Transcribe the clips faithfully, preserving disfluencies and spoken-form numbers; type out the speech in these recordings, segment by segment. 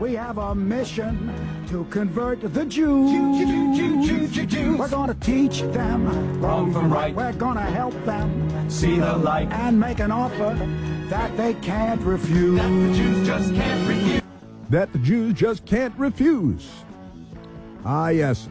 We have a mission to convert the Jews. We're gonna teach them wrong from right. We're gonna help them see the light and make an offer that they can't refuse. That the Jews just can't refuse. That the Jews just can't refuse. Ah, yes.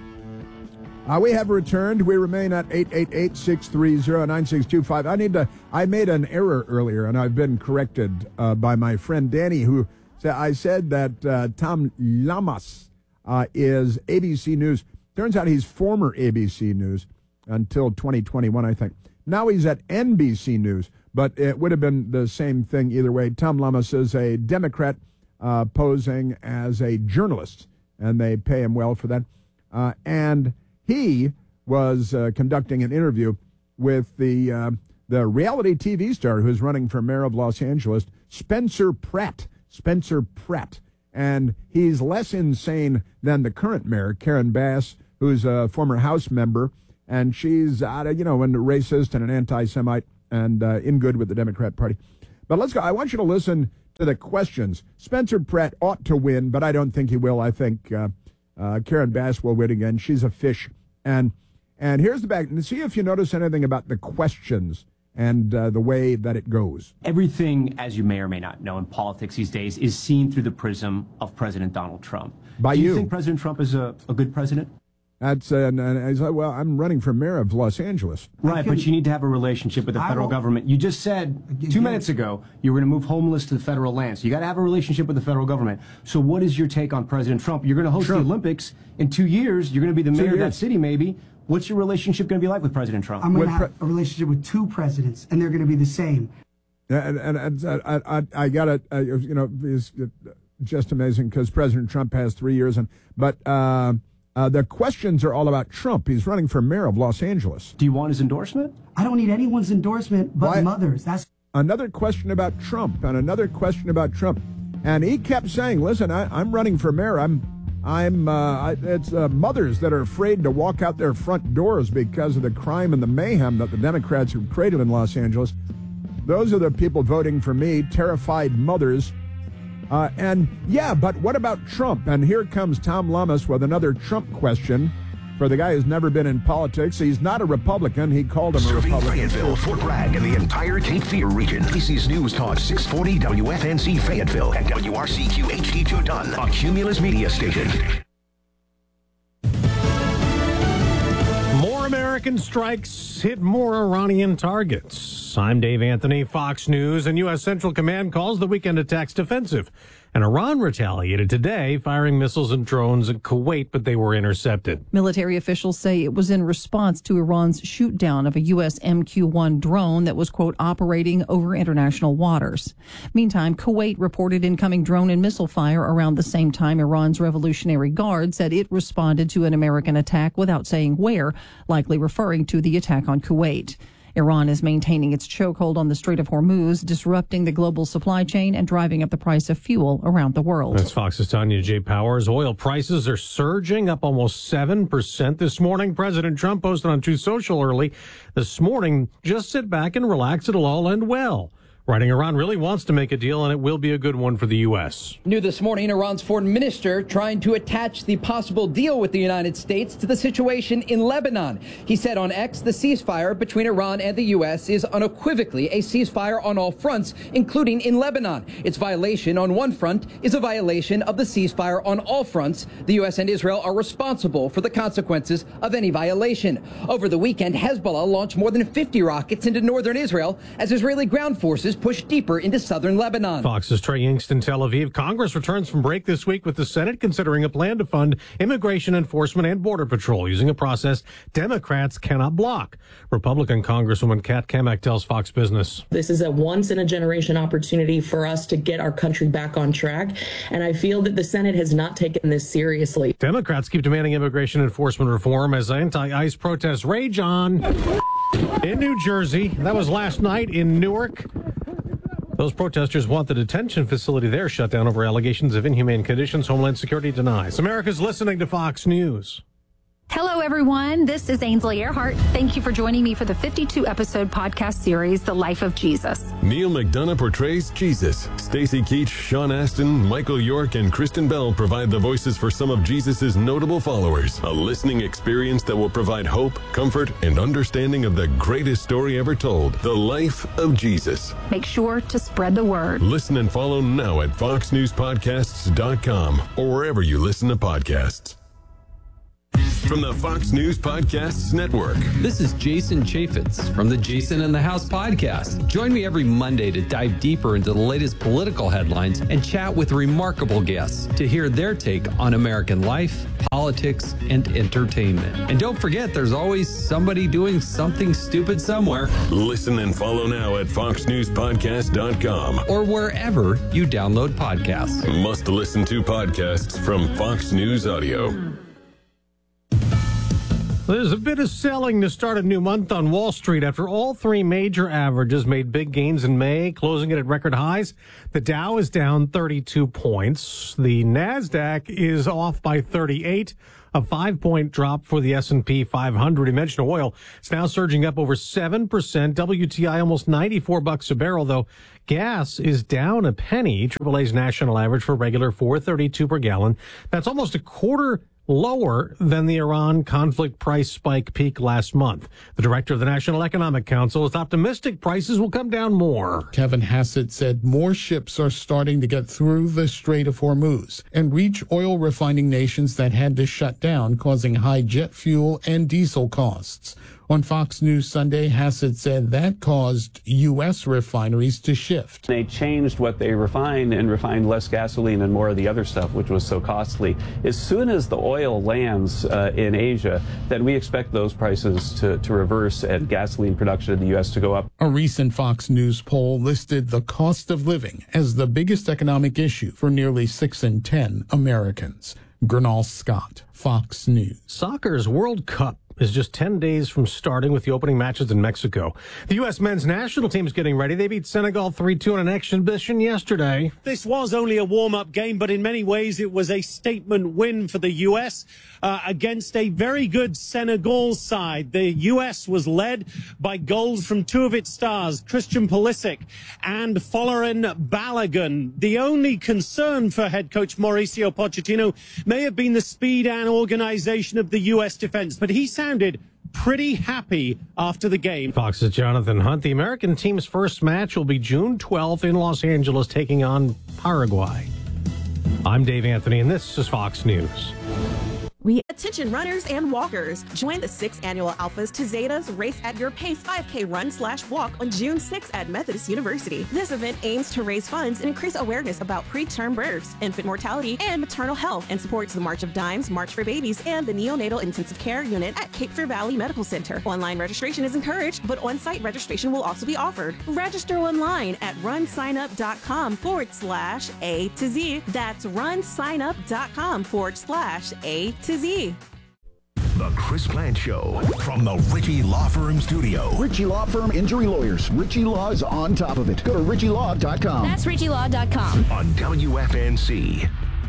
Uh, we have returned. We remain at eight eight eight, six three zero, nine six two five. I need to, I made an error earlier, and I've been corrected uh, by my friend Danny, who said, I said that uh, Tom Lamas uh, is A B C News. Turns out he's former A B C News until twenty twenty-one, I think. Now he's at N B C News, but it would have been the same thing either way. Tom Lamas is a Democrat uh, posing as a journalist, and they pay him well for that. Uh, and he was uh, conducting an interview with the uh, the reality T V star who's running for mayor of Los Angeles, Spencer Pratt. Spencer Pratt. And he's less insane than the current mayor, Karen Bass, who's a former House member. And she's, uh, you know, a racist and an anti-Semite and uh, in good with the Democrat Party. But let's go. I want you to listen to the questions. Spencer Pratt ought to win, but I don't think he will. I think uh, uh, Karen Bass will win again. She's a fish. And and here's the back. See if you notice anything about the questions and uh, the way that it goes. Everything, as you may or may not know, in politics these days is seen through the prism of President Donald Trump. By Do you, you think President Trump is a, a good president? That's uh, and, and I said, well, I'm running for mayor of Los Angeles. Right, but you need to have a relationship with the federal government. You just said two minutes ago you were going to move homeless to the federal land. So you got to have a relationship with the federal government. So what is your take on President Trump? You're going to host Trump. the Olympics in two years. You're going to be the mayor of that city, maybe. What's your relationship going to be like with President Trump? I'm going to have a relationship with two presidents, and they're going to be the same. And, and, and I, I, I got to, uh, you know, it's just amazing because President Trump has three years. and But uh, uh, the questions are all about Trump. He's running for mayor of Los Angeles. Do you want his endorsement? I don't need anyone's endorsement but Why? mother's. That's Another question about Trump and another question about Trump. And he kept saying, listen, I, I'm running for mayor. I'm I'm, uh, I, it's uh, mothers that are afraid to walk out their front doors because of the crime and the mayhem that the Democrats have created in Los Angeles. Those are the people voting for me, terrified mothers. Uh, and, yeah, but what about Trump? And here comes Tom Lamas with another Trump question for the guy who's never been in politics. He's not a Republican. He called him a Serving Republican. Fayetteville, Fort Bragg, and the entire Cape Fear region. A B C's News Talk six forty W F N C Fayetteville and W R C Q H D two Dunn, a Cumulus media station. More American strikes hit more Iranian targets. I'm Dave Anthony, Fox News, and U S. Central Command calls the weekend attacks defensive. And Iran retaliated today, firing missiles and drones at Kuwait, but they were intercepted. Military officials say it was in response to Iran's shoot down of a U S M Q one drone that was, quote, operating over international waters. Meantime, Kuwait reported incoming drone and missile fire around the same time Iran's Revolutionary Guard said it responded to an American attack without saying where, likely referring to the attack on Kuwait. Iran is maintaining its chokehold on the Strait of Hormuz, disrupting the global supply chain and driving up the price of fuel around the world. That's Fox's Tanya J. Powers. Oil prices are surging, up almost seven percent this morning. President Trump posted on Truth Social early this morning, just sit back and relax, it'll all end well. Writing, Iran really wants to make a deal, and it will be a good one for the U S. New this morning, Iran's foreign minister trying to attach the possible deal with the United States to the situation in Lebanon. He said on X, the ceasefire between Iran and the U S is unequivocally a ceasefire on all fronts, including in Lebanon. Its violation on one front is a violation of the ceasefire on all fronts. The U S and Israel are responsible for the consequences of any violation. Over the weekend, Hezbollah launched more than fifty rockets into northern Israel as Israeli ground forces push deeper into southern Lebanon. Fox's Trey Yingst, Tel Aviv. Congress returns from break this week with the Senate considering a plan to fund immigration enforcement and border patrol using a process Democrats cannot block. Republican Congresswoman Kat Kamak tells Fox Business. This is a once-in-a-generation opportunity for us to get our country back on track, and I feel that the Senate has not taken this seriously. Democrats keep demanding immigration enforcement reform as anti-ICE protests rage on in New Jersey. That was last night in Newark. Those protesters want the detention facility there shut down over allegations of inhumane conditions. Homeland Security denies. America's listening to Fox News. Hello, everyone. This is Ainsley Earhart. Thank you for joining me for the fifty-two episode podcast series, The Life of Jesus. Neil McDonough portrays Jesus. Stacy Keach, Sean Astin, Michael York, and Kristen Bell provide the voices for some of Jesus' notable followers. A listening experience that will provide hope, comfort, and understanding of the greatest story ever told, The Life of Jesus. Make sure to spread the word. Listen and follow now at fox news podcasts dot com or wherever you listen to podcasts. From the Fox News Podcasts Network. This is Jason Chaffetz from the Jason in the House podcast. Join me every Monday to dive deeper into the latest political headlines and chat with remarkable guests to hear their take on American life, politics, and entertainment. And don't forget, there's always somebody doing something stupid somewhere. Listen and follow now at fox news podcast dot com or wherever you download podcasts. Must listen to podcasts from Fox News Audio. There's a bit of selling to start a new month on Wall Street after all three major averages made big gains in May, closing it at record highs. The Dow is down thirty-two points. The NASDAQ is off by thirty-eight, a five-point drop for the S and P five hundred. You mentioned oil. It's now surging up over seven percent. W T I almost ninety-four bucks a barrel, though. Gas is down a penny. triple A's national average for regular four thirty-two per gallon. That's almost a quarter lower than the Iran conflict price spike peak last month. The director of the National Economic Council is optimistic prices will come down more. Kevin Hassett said more ships are starting to get through the Strait of Hormuz and reach oil refining nations that had to shut down, causing high jet fuel and diesel costs. On Fox News Sunday, Hassett said that caused U S refineries to shift. They changed what they refined and refined less gasoline and more of the other stuff, which was so costly. As soon as the oil lands uh, in Asia, then we expect those prices to, to reverse and gasoline production in the U S to go up. A recent Fox News poll listed the cost of living as the biggest economic issue for nearly six in ten Americans. Gernal Scott, Fox News. Soccer's World Cup is just ten days from starting with the opening matches in Mexico. The U S men's national team is getting ready. They beat Senegal three two in an exhibition yesterday. This was only a warm-up game, but in many ways it was a statement win for the U S uh, against a very good Senegal side. The U S was led by goals from two of its stars, Christian Pulisic and Folarin Balogun. The only concern for head coach Mauricio Pochettino may have been the speed and organization of the U S defense, but he sounded pretty happy after the game. Fox's Jonathan Hunt. The American team's first match will be June twelfth in Los Angeles, taking on Paraguay. I'm Dave Anthony, and this is Fox News. We attention runners and walkers. Join the sixth annual Alphas to Zetas Race at Your Pace five K run slash walk on June sixth at Methodist University. This event aims to raise funds and increase awareness about preterm births, infant mortality, and maternal health, and supports the March of Dimes, March for Babies, and the Neonatal Intensive Care Unit at Cape Fear Valley Medical Center. Online registration is encouraged, but on-site registration will also be offered. Register online at runsignup.com forward slash A to Z. That's runsignup.com forward slash A to Z. The Chris Plante Show from the Ritchie Law Firm studio. Ritchie Law Firm Injury Lawyers. Ritchie Law is on top of it. Go to ritchie law dot com. That's ritchie law dot com. On W F N C.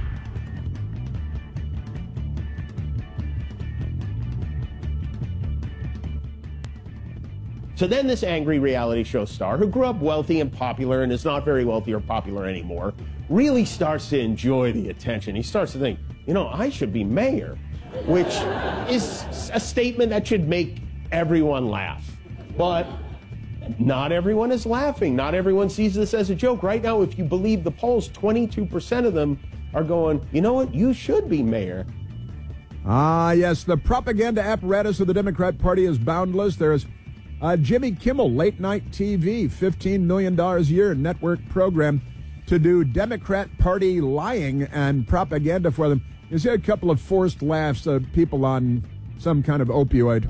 So then this angry reality show star, who grew up wealthy and popular and is not very wealthy or popular anymore, really starts to enjoy the attention. He starts to think, you know, I should be mayor, which is a statement that should make everyone laugh. But not everyone is laughing. Not everyone sees this as a joke. Right now, if you believe the polls, twenty-two percent of them are going, you know what, you should be mayor. Ah, yes, the propaganda apparatus of the Democrat Party is boundless. There's uh, Jimmy Kimmel, late night T V, fifteen million dollars a year network program to do Democrat Party lying and propaganda for them. You see a couple of forced laughs of people on some kind of opioid,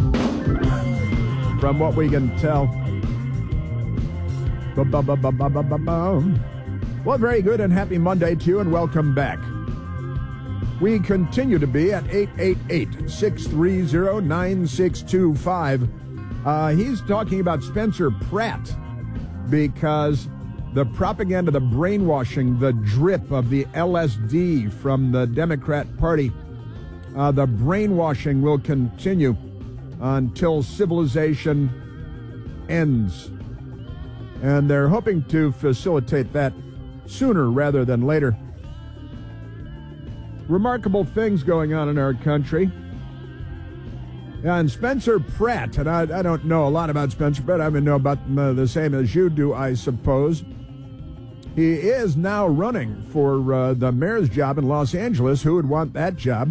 from what we can tell. Well, very good and happy Monday to you, and welcome back. We continue to be at eight eight eight, six three zero, nine six two five. Uh, he's talking about Spencer Pratt because the propaganda, the brainwashing, the drip of the L S D from the Democrat Party uh, the brainwashing will continue until civilization ends. And they're hoping to facilitate that sooner rather than later. Remarkable things going on in our country. Yeah, and Spencer Pratt, and I, I don't know a lot about Spencer Pratt. I know about him, uh, the same as you do, I suppose. He is now running for uh, the mayor's job in Los Angeles. Who would want that job?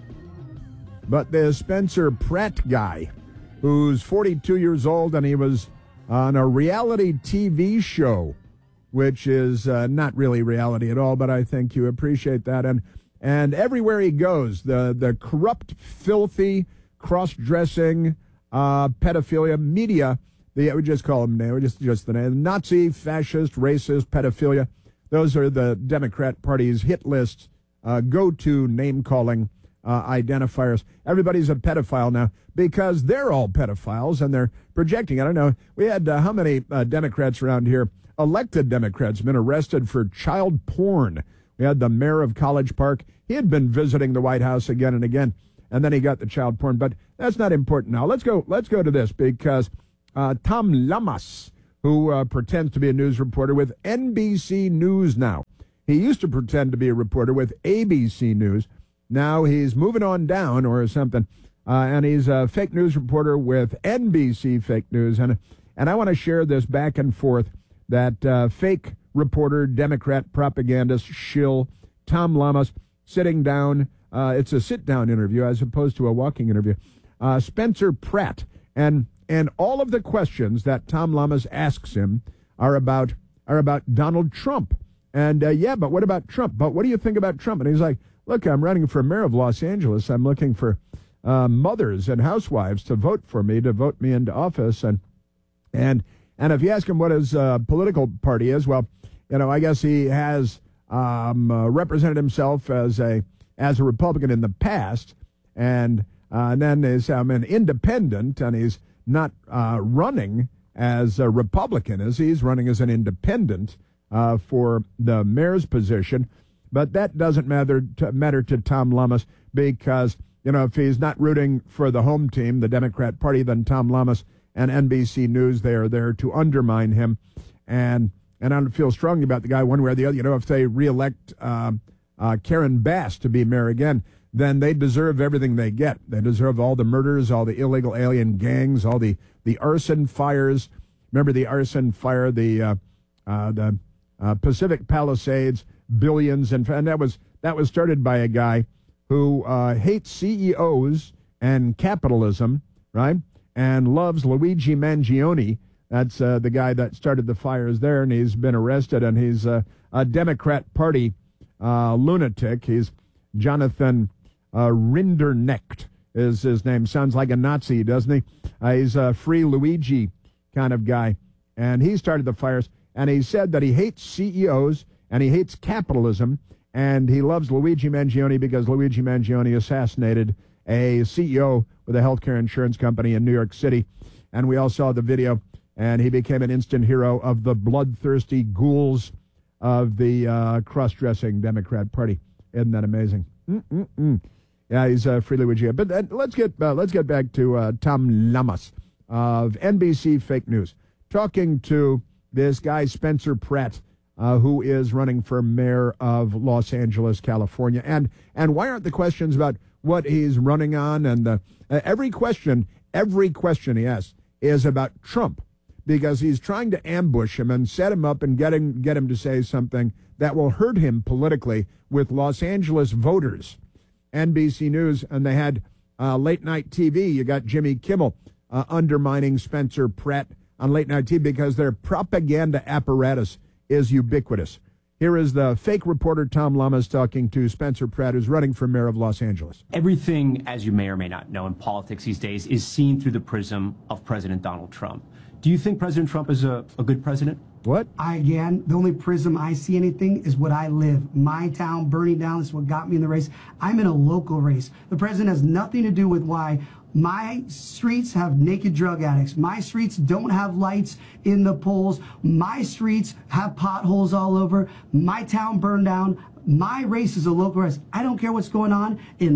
But the Spencer Pratt guy, who's forty-two years old, and he was on a reality T V show, which is uh, not really reality at all, but I think you appreciate that. And and everywhere he goes, the, the corrupt, filthy, cross-dressing, uh, pedophilia media, the, we just call them now, just, just the name, Nazi, fascist, racist, pedophilia. Those are the Democrat Party's hit list, uh, go-to name-calling uh, identifiers. Everybody's a pedophile now because they're all pedophiles and they're projecting. I don't know. We had uh, how many uh, Democrats around here, elected Democrats, been arrested for child porn. We had the mayor of College Park. He had been visiting the White House again and again, and then he got the child porn. But that's not important now. Let's go. Let's go to this because uh, Tom Lamas, who uh, pretends to be a news reporter with N B C News now. He used to pretend to be a reporter with A B C News. Now he's moving on down or something, uh, and he's a fake news reporter with N B C Fake News. And and I want to share this back and forth that uh, fake reporter, Democrat propagandist shill Tom Lamas sitting down. Uh, it's a sit-down interview as opposed to a walking interview. Uh, Spencer Pratt. And and all of the questions that Tom Lamas asks him are about are about Donald Trump. And, uh, yeah, but what about Trump? But what do you think about Trump? And he's like, look, I'm running for mayor of Los Angeles. I'm looking for uh, mothers and housewives to vote for me, to vote me into office. And and and if you ask him what his uh, political party is, well, you know, I guess he has um, uh, represented himself as a as a Republican in the past, and, uh, and then is um, an independent, and he's not uh, running as a Republican, as he's running as an independent uh, for the mayor's position. But that doesn't matter to, matter to Tom Lamas because, you know, if he's not rooting for the home team, the Democrat Party, then Tom Lamas and N B C News, they are there to undermine him. And and I don't feel strongly about the guy one way or the other. You know, if they reelect uh, uh, Karen Bass to be mayor again, then they deserve everything they get. They deserve all the murders, all the illegal alien gangs, all the, the arson fires. Remember the arson fire, the uh, uh, the uh, Pacific Palisades, billions, and, and that was that was started by a guy who uh, hates C E Os and capitalism, right? And loves Luigi Mangione. That's uh, the guy that started the fires there, and he's been arrested, and he's uh, a Democrat Party uh, lunatic. He's Jonathan uh, Rinderknecht is his name. Sounds like a Nazi, doesn't he? Uh, he's a free Luigi kind of guy, and he started the fires, and he said that he hates C E Os, and he hates capitalism, and he loves Luigi Mangione because Luigi Mangione assassinated a C E O with a healthcare insurance company in New York City, and we all saw the video. And he became an instant hero of the bloodthirsty ghouls of the uh, cross-dressing Democrat Party. Isn't that amazing? Mm-mm-mm. Yeah, he's uh, free Luigi. But uh, let's get uh, let's get back to uh, Tom Lamas of N B C Fake News, talking to this guy Spencer Pratt, uh, who is running for mayor of Los Angeles, California. And and why aren't the questions about what he's running on? And the, uh, every question, every question he asks is about Trump, because he's trying to ambush him and set him up and get him, get him to say something that will hurt him politically with Los Angeles voters. N B C News, and they had uh, late-night T V. You got Jimmy Kimmel uh, undermining Spencer Pratt on late-night T V because their propaganda apparatus is ubiquitous. Here is the fake reporter Tom Lamas talking to Spencer Pratt, who's running for mayor of Los Angeles. Everything, as you may or may not know, in politics these days is seen through the prism of President Donald Trump. Do you think President Trump is a, a good president? What? I, again, the only prism I see anything is what I live. My town burning down is what got me in the race. I'm in a local race. The president has nothing to do with why my streets have naked drug addicts. My streets don't have lights in the poles. My streets have potholes all over. My town burned down. My race is a local race. I don't care what's going on in the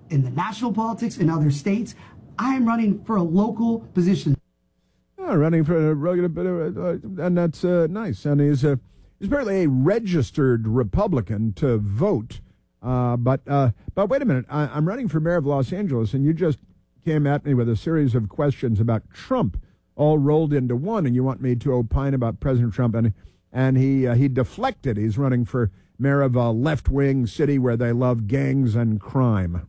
in the national politics in other states. I am running for a local position. Yeah, running for a regular bit of, uh, and that's uh, nice. And he's a he's apparently a registered Republican to vote. Uh, but uh, but wait a minute, I, I'm running for mayor of Los Angeles, and you just came at me with a series of questions about Trump, all rolled into one, and you want me to opine about President Trump, and and he uh, he deflected. He's running for mayor of a left-wing city where they love gangs and crime.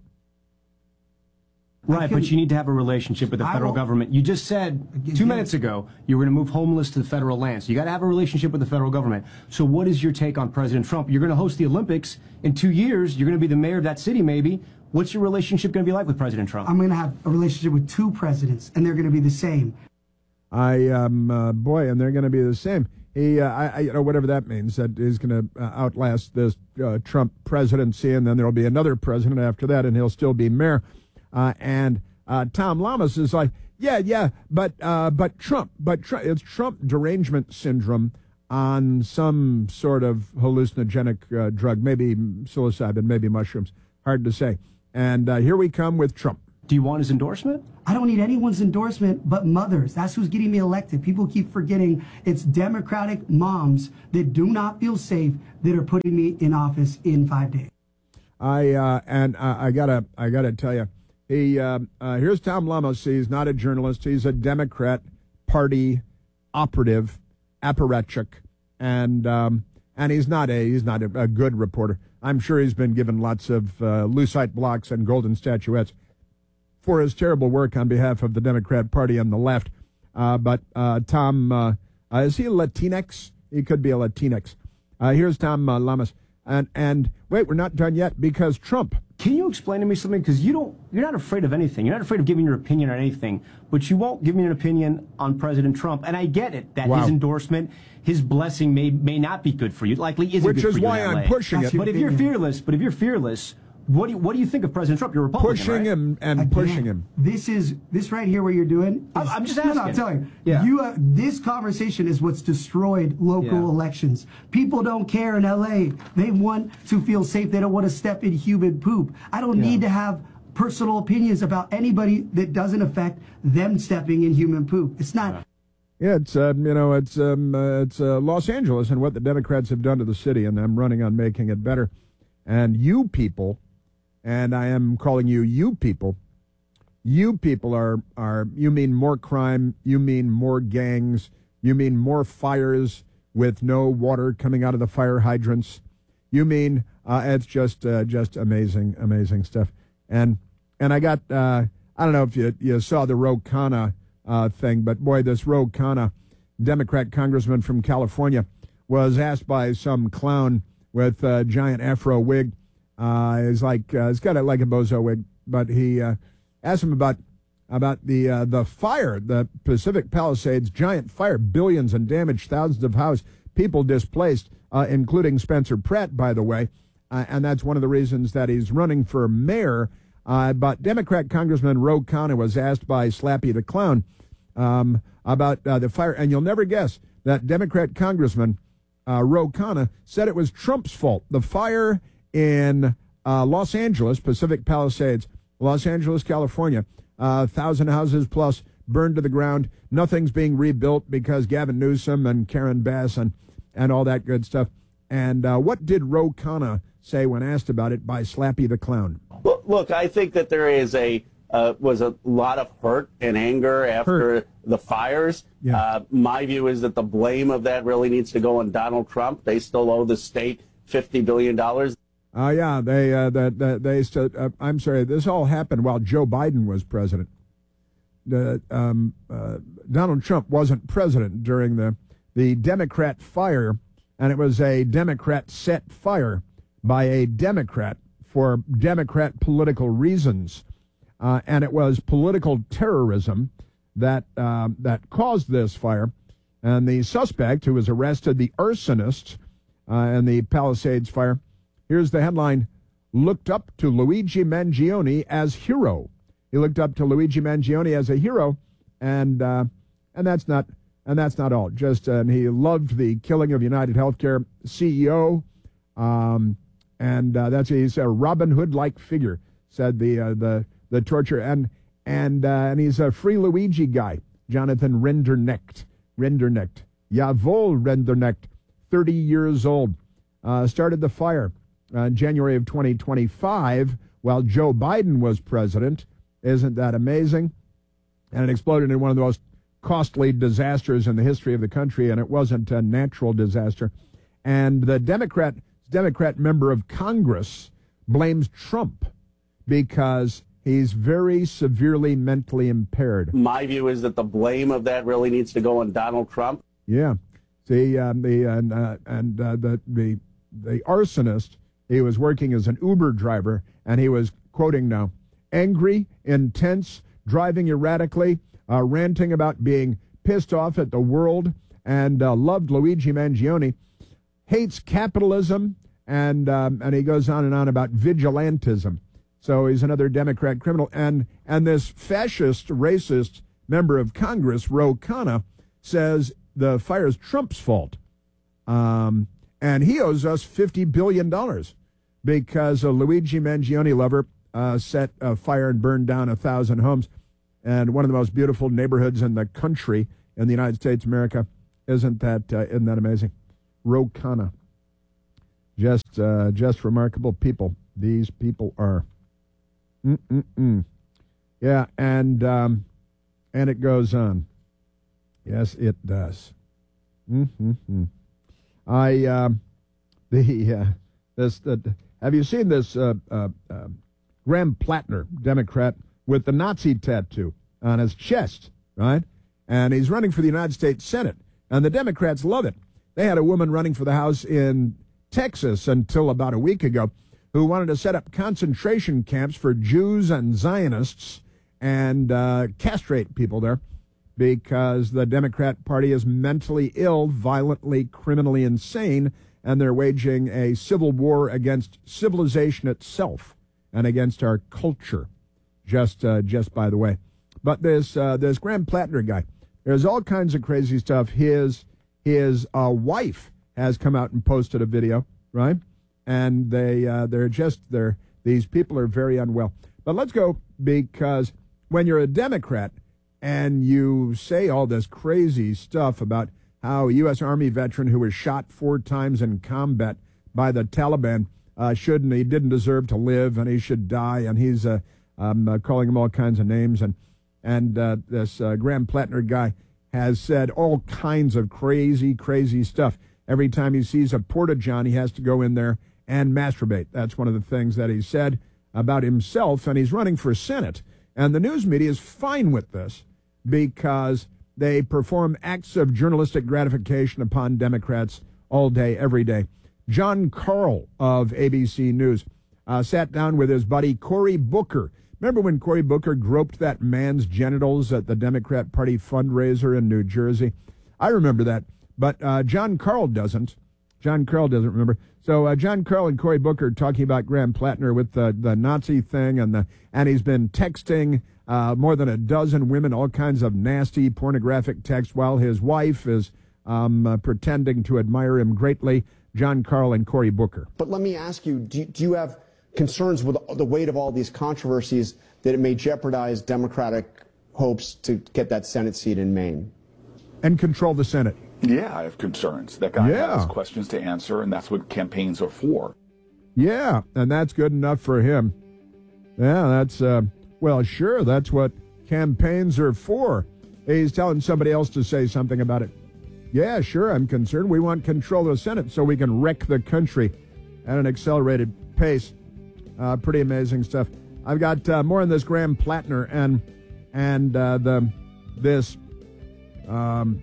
Right, but you need to have a relationship with the federal government. You just said two minutes ago you were going to move homeless to the federal land. So you got to have a relationship with the federal government. So what is your take on President Trump? You're going to host the Olympics in two years. You're going to be the mayor of that city, maybe. What's your relationship going to be like with President Trump? I'm going to have a relationship with two presidents, and they're going to be the same. I, um, uh, boy, and they're going to be the same. He, uh, I, I, you know, whatever that means, that he's going to uh, outlast this uh, Trump presidency, and then there'll be another president after that, and he'll still be mayor. Uh, and uh, Tom Lamas is like, yeah, yeah, but uh, but Trump, but tr- it's Trump derangement syndrome on some sort of hallucinogenic uh, drug, maybe psilocybin, maybe mushrooms, hard to say. And uh, here we come with Trump. Do you want his endorsement? I don't need anyone's endorsement but mothers. That's who's getting me elected. People keep forgetting it's Democratic moms that do not feel safe that are putting me in office in five days. I uh, and uh, I gotta I gotta tell you. He uh, uh, here's Tom Lamas. He's not a journalist. He's a Democrat Party operative, apparatchik, and um, and he's not a he's not a, a good reporter. I'm sure he's been given lots of uh, lucite blocks and golden statuettes for his terrible work on behalf of the Democrat Party and the left. Uh, but uh, Tom, uh, uh, is he a Latinx? He could be a Latinx. Uh, here's Tom uh, Lamas. And and wait, we're not done yet because Trump. Can you explain to me something? Because you don't, you're not afraid of anything. You're not afraid of giving your opinion on anything, but you won't give me an opinion on President Trump. And I get it that wow. his endorsement, his blessing may may not be good for you. Likely isn't Which good is for you. Which is why I'm pushing That's it. But if you're fearless, but if you're fearless, what do you, what do you think of President Trump? You're a Republican, pushing right? him and Again, pushing him. This is this right here. What you're doing? Is, I'm just asking. No, no, I'm telling you. Yeah. You uh, this conversation is what's destroyed local Yeah. elections. People don't care in L A. They want to feel safe. They don't want to step in human poop. I don't Yeah. need to have personal opinions about anybody that doesn't affect them stepping in human poop. It's not. Yeah, it's uh, you know it's um, uh, it's uh, Los Angeles and what the Democrats have done to the city, and I'm running on making it better. And you people. And I am calling you, you people. You people are, are, you mean more crime, you mean more gangs, you mean more fires with no water coming out of the fire hydrants. You mean, uh, it's just, uh, just amazing, amazing stuff. And, and I got, uh, I don't know if you, you saw the Ro Khanna, uh, thing, but boy, this Ro Khanna, Democrat congressman from California, was asked by some clown with a giant afro wig. Uh, is like uh, it's got a, like a bozo wig, but he uh, asked him about about the uh, the fire, the Pacific Palisades giant fire, billions in damage, thousands of houses, people displaced, uh, including Spencer Pratt, by the way, uh, and that's one of the reasons that he's running for mayor. Uh, but Democrat Congressman Ro Khanna was asked by Slappy the Clown um, about uh, the fire, and you'll never guess that Democrat Congressman uh, Ro Khanna said it was Trump's fault. The fire in uh, Los Angeles, Pacific Palisades, Los Angeles, California, a uh, thousand houses plus burned to the ground. Nothing's being rebuilt because Gavin Newsom and Karen Bass and, and all that good stuff. And uh, what did Ro Khanna say when asked about it by Slappy the Clown? Well, look, I think that there is a uh, was a lot of hurt and anger after hurt. the fires. Yeah. Uh, my view is that the blame of that really needs to go on Donald Trump. They still owe the state fifty billion dollars. Uh, yeah, they, uh, that, that, they, st- uh, I'm sorry, this all happened while Joe Biden was president. The, um, uh, Donald Trump wasn't president during the, the Democrat fire, and it was a Democrat set fire by a Democrat for Democrat political reasons. Uh, and it was political terrorism that, uh, that caused this fire. And the suspect who was arrested, the arsonist uh, in the Palisades fire, here's the headline, looked up to Luigi Mangione as hero. He looked up to Luigi Mangione as a hero, and uh, and that's not and that's not all. Just uh, and he loved the killing of United Healthcare C E O, um, and uh, that's he's a Robin Hood-like figure. said the uh, the the torture and and uh, and he's a Free Luigi guy, Jonathan Rendernecht. Rendernecht, Jawohl Rendernecht, thirty years old, uh, started the fire uh, in January of twenty twenty-five while Joe Biden was president. Isn't that amazing? And it exploded in one of the most costly disasters in the history of the country, and it wasn't a natural disaster. And the Democrat Democrat member of Congress blames Trump because he's very severely mentally impaired. My view is that the blame of that really needs to go on Donald Trump. Yeah. See, um, the and uh, and uh, the the the arsonist, he was working as an Uber driver, and he was quoting now, angry, intense, driving erratically, uh, ranting about being pissed off at the world, and uh, loved Luigi Mangione, hates capitalism, and um, and he goes on and on about vigilantism. So he's another Democrat criminal. And and this fascist, racist member of Congress, Ro Khanna, says the fire's Trump's fault. Um, and he owes us fifty billion dollars because a Luigi Mangione lover uh, set a fire and burned down a thousand homes. And one of the most beautiful neighborhoods in the country, in the United States of America. Isn't that, uh, isn't that amazing? Ro Khanna. Just, uh, just remarkable people. These people are. Mm-mm-mm. Yeah, and um, and it goes on. Yes, it does. Mm-hmm. I um, the uh, this the have you seen this uh, uh, uh, Graham Plattner, Democrat, with the Nazi tattoo on his chest, right? And he's running for the United States Senate, and the Democrats love it. They had a woman running for the House in Texas until about a week ago, who wanted to set up concentration camps for Jews and Zionists and uh, castrate people there because the Democrat Party is mentally ill, violently, criminally insane, and they're waging a civil war against civilization itself and against our culture, just uh, just by the way. But this, uh, this Graham Plattner guy, there's all kinds of crazy stuff. His, his uh, wife has come out and posted a video, right? And they, uh, they're just, they're, these people are very unwell. But let's go, because when you're a Democrat and you say all this crazy stuff about how a U S Army veteran who was shot four times in combat by the Taliban uh, shouldn't, he didn't deserve to live and he should die, and he's uh, um, uh, calling him all kinds of names, and, and uh, this uh, Graham Plattner guy has said all kinds of crazy, crazy stuff. Every time he sees a porta-john, he has to go in there and masturbate. That's one of the things that he said about himself, and he's running for Senate. And the news media is fine with this because they perform acts of journalistic gratification upon Democrats all day, every day. John Karl of A B C News uh, sat down with his buddy Cory Booker. Remember when Cory Booker groped that man's genitals at the Democrat Party fundraiser in New Jersey? I remember that, but uh, John Karl doesn't. John Karl doesn't remember. So uh, John Karl and Cory Booker talking about Graham Plattner with the, the Nazi thing, and the and he's been texting uh, more than a dozen women, all kinds of nasty pornographic texts, while his wife is um, uh, pretending to admire him greatly. John Karl and Cory Booker. But let me ask you, do, do you have concerns with the weight of all these controversies that it may jeopardize Democratic hopes to get that Senate seat in Maine? And control the Senate. Yeah, I have concerns. That guy Yeah. has questions to answer, and that's what campaigns are for. Yeah, and that's good enough for him. Yeah, that's, uh, well, sure, that's what campaigns are for. He's telling somebody else to say something about it. Yeah, sure, I'm concerned. We want control of the Senate so we can wreck the country at an accelerated pace. Uh, pretty amazing stuff. I've got uh, more on this Graham Plattner and and uh, the this um,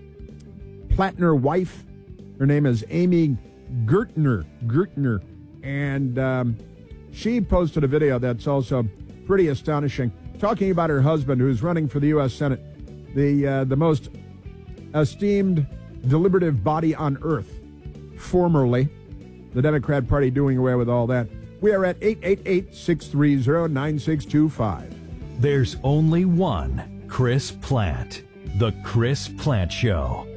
Plattner wife. Her name is Amy Gertner. Gertner, and um, she posted a video that's also pretty astonishing, talking about her husband who's running for the U S Senate, the uh, the most esteemed deliberative body on earth. Formerly, the Democrat Party doing away with all that. We are at eight eight eight, six three zero, nine six two five. There's only one Chris Plante. The Chris Plante Show.